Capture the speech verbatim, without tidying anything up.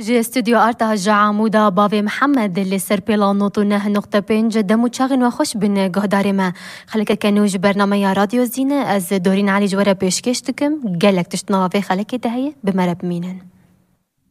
جي استوديو آرتا جا عمودا باوي محمد اللي سر بلا نوتونه نقطة بين جدا متشاغن وخش بن قهداري ما خلك كانوج برنامج راديو زينة از دورين علي جوارا بيشكشتكم قالك تشتنا في خلك دهية بمرب مينن.